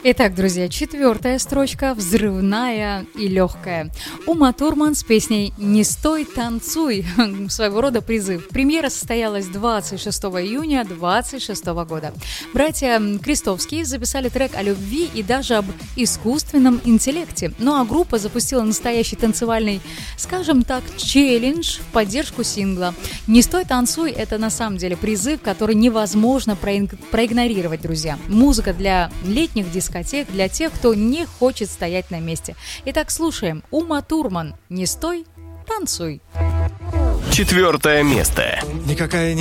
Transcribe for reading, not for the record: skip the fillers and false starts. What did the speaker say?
Итак, друзья, 4-я строчка, взрывная и легкая. Ума Турман с песней «Не стой, танцуй», своего рода призыв. Премьера состоялась 26 июня 2026 года. Братья Крестовские записали трек о любви и даже об искусственном интеллекте. Ну а группа запустила настоящий танцевальный, скажем так, челлендж в поддержку сингла. «Не стой, танцуй» — это на самом деле призыв, который невозможно проигнорировать, друзья. Музыка для летних дискотек, для тех, кто не хочет стоять на месте. Итак, слушаем. Ума Турман. «Не стой, танцуй». 4 место. Никакая